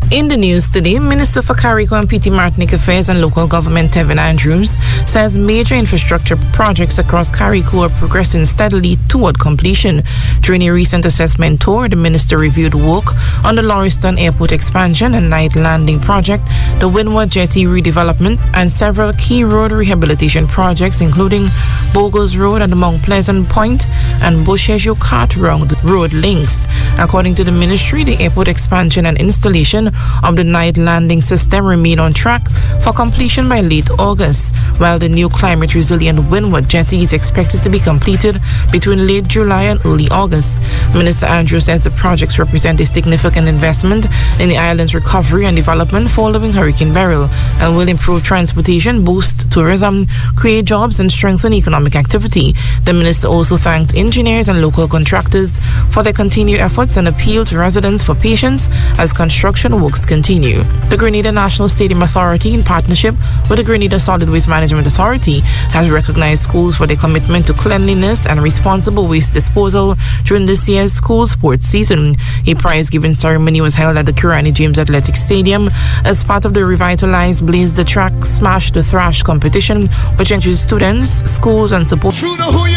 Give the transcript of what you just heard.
In the news today, Minister for Carrico and PT Martinique Affairs and Local Government Tevin Andrews says major infrastructure projects across Carrico are progressing steadily toward completion. During a recent assessment tour, the minister reviewed work on the Lauriston Airport expansion and night landing project, the Windward Jetty redevelopment, and several key road rehabilitation projects including Bogles Road and the Mount Pleasant Point and Bushejo Cart Road links. According to the ministry, the airport expansion and installation of the night landing system remain on track for completion by late August, while the new climate resilient Windward Jetty is expected to be completed between late July and early August. Minister Andrews says the projects represent a significant investment in the island's recovery and development following Hurricane Beryl and will improve transportation, boost tourism, create jobs and strengthen economic activity. The minister also thanked engineers and local contractors for their continued efforts and appealed to residents for patience as construction works continue. The Grenada National Stadium Authority, in partnership with the Grenada Solid Waste Management Authority, has recognized schools for their commitment to cleanliness and responsible waste disposal during this year's school sports season. A prize-giving ceremony was held at the Kirani James Athletic Stadium as part of the revitalized Blaze the Track, Smash the Thrash competition, which includes students, schools, and support.